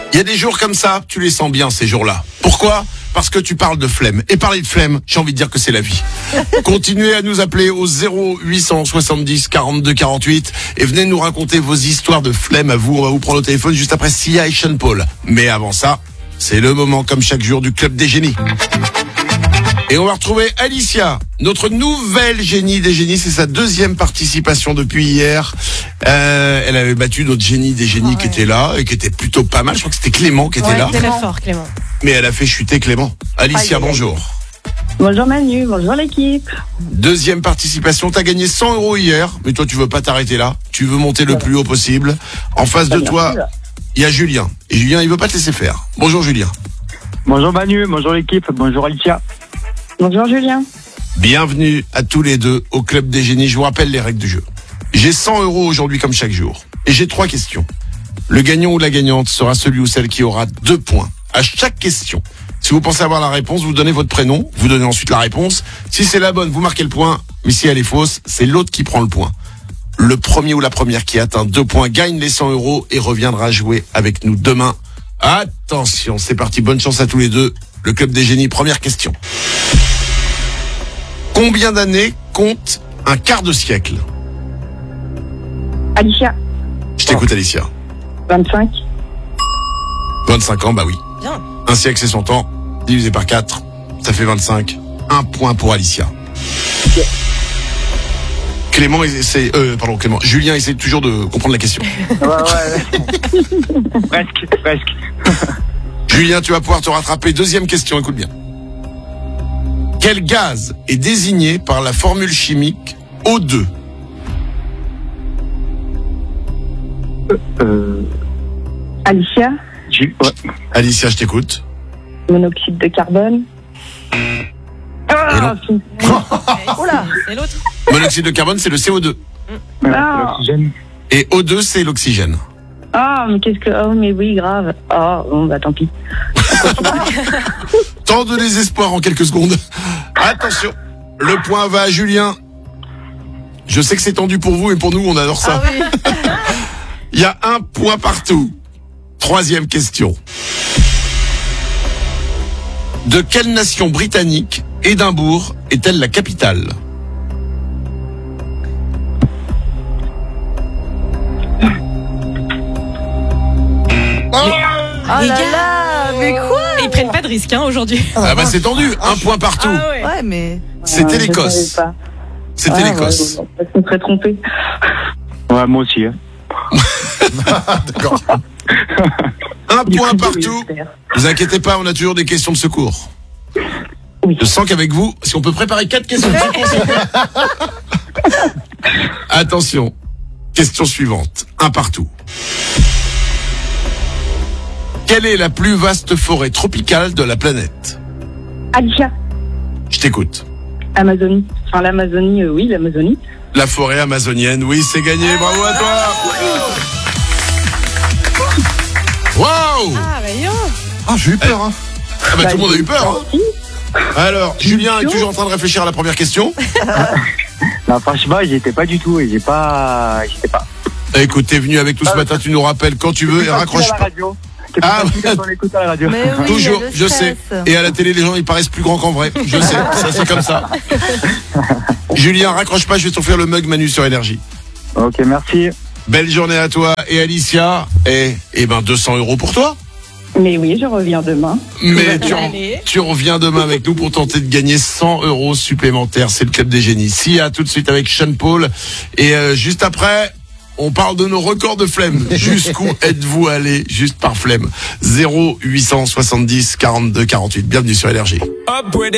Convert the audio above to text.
Il y a des jours comme ça, tu les sens bien ces jours-là. Pourquoi ? Parce que tu parles de flemme. Et parler de flemme, j'ai envie de dire que c'est la vie. Continuez à nous appeler au 0870 42 48 et venez nous raconter vos histoires de flemme à vous. On va vous prendre au téléphone juste après Sia et Sean Paul. Mais avant ça, c'est le moment comme chaque jour du Club des Génies. Et on va retrouver Alicia, notre nouvelle génie des génies. C'est sa deuxième participation depuis hier. Elle avait battu notre génie des génies qui était là et qui était plutôt pas mal. Je crois que c'était Clément qui était là. Très fort, Clément. Mais elle a fait chuter Clément. Alicia, bonjour. Bonjour Manu, bonjour l'équipe. Deuxième participation, t'as gagné 100 € hier. Mais toi, tu veux pas t'arrêter là. Tu veux monter le plus haut possible. En face de toi, il y a Julien. Et Julien, il veut pas te laisser faire. Bonjour Julien. Bonjour Manu, bonjour l'équipe, bonjour Alicia. Bonjour Julien. Bienvenue à tous les deux au Club des Génies. Je vous rappelle les règles du jeu. J'ai 100 € aujourd'hui comme chaque jour. Et j'ai 3 questions. Le gagnant ou la gagnante sera celui ou celle qui aura 2 points à chaque question. Si vous pensez avoir la réponse, vous donnez votre prénom, vous donnez ensuite la réponse. Si c'est la bonne, vous marquez le point. Mais si elle est fausse, c'est l'autre qui prend le point. Le premier ou la première qui atteint 2 points gagne les 100 € et reviendra jouer avec nous demain. Attention, c'est parti. Bonne chance à tous les deux. Le Club des Génies, première question. Combien d'années compte un quart de siècle ? Alicia. Je t'écoute Alicia. 25. 25 ans, bah oui. Bien. Un siècle c'est 100 ans, divisé par 4, ça fait 25. 1 point pour Alicia. Clément Clément. Julien essaie toujours de comprendre la question. Ouais. presque. Julien, tu vas pouvoir te rattraper. Deuxième question, écoute bien. Quel gaz est désigné par la formule chimique O2 ? Alicia. Alicia, je t'écoute. Monoxyde de carbone. Oula, c'est l'autre. Monoxyde de carbone, c'est le CO2. L'oxygène. Et O2, c'est l'oxygène. Ah, mais qu'est-ce que... Oh, mais oui, grave. Oh, bon, bah tant pis. Tant de désespoir en quelques secondes. Attention, le point va à Julien. Je sais que c'est tendu pour vous et pour nous, on adore ça. Ah oui. Il y a 1 point partout. Troisième question. De quelle nation britannique Édimbourg est-elle la capitale ? Oh là là, mais quoi ? Ils prennent pas de risques aujourd'hui. Ah bah c'est tendu, 1 point partout. Ah ouais. Ouais, mais... C'était je l'Écosse. savais pas. C'était l'Écosse. Ouais, je me serais trompé. Ouais, moi aussi. Hein. D'accord. 1 point partout. Vous inquiétez pas, on a toujours des questions de secours. Oui. Je sens qu'avec vous, si on peut préparer 4 questions de secours. Attention. Question suivante. 1 partout. Quelle est la plus vaste forêt tropicale de la planète ? Alicia. Je t'écoute. Amazonie. Enfin, l'Amazonie, oui, l'Amazonie. La forêt amazonienne, oui, c'est gagné. Bravo à toi. Waouh. Ah, bah yo. Ah, j'ai eu peur, hein. Ah bah tout le monde a eu peur. Hein. Alors, Julien est toujours en train de réfléchir à la première question. Non, franchement, j'y étais pas du tout et j'étais pas. Écoute, t'es venu avec nous ce matin, tu nous rappelles quand tu veux et raccroche pas. Ah, on écoute à la radio. Mais oui, Toujours, il y a le je sais. stress. Et à la télé, les gens, ils paraissent plus grands qu'en vrai. Je sais, ça c'est comme ça. Julien, raccroche pas, je vais t'offrir le mug Manu sur Énergie. Ok, merci. Belle journée à toi et Alicia. Et 200 € pour toi. Mais oui, je reviens demain. Mais Allez. tu reviens demain avec nous pour tenter de gagner 100 € supplémentaires. C'est le Club des Génies. Sia, tout de suite avec Sean Paul. Et juste après, on parle de nos records de flemme. Jusqu'où êtes-vous allé juste par flemme ? 0870 42 48. Bienvenue sur Énergie.